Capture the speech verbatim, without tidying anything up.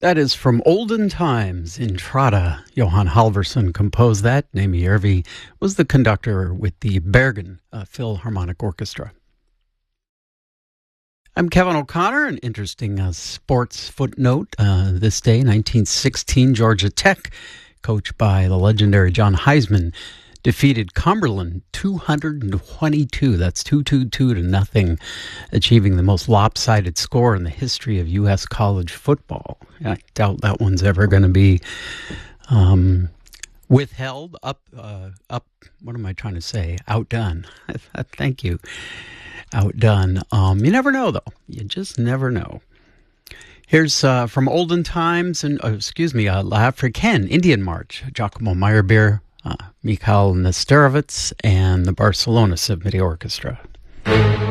That is from Olden Times, Intrada. Johan Halvorson composed that. Nami Järvi was the conductor with the Bergen uh, Philharmonic Orchestra. I'm Kevin O'Connor. An interesting uh, sports footnote. Uh, this day, nineteen sixteen, Georgia Tech, coached by the legendary John Heisman, defeated Cumberland two hundred twenty-two. That's two hundred twenty-two to nothing, achieving the most lopsided score in the history of U S college football. I doubt that one's ever going to be um, withheld, up, uh, up. What am I trying to say? Outdone. Thank you. Outdone. Um, you never know, though. You just never know. Here's uh, from Olden Times, and uh, excuse me, uh, L'Africaine, Indian March, Giacomo Meyerbeer, uh, Mikhail Nesterovitz, and the Barcelona Symphony Orchestra.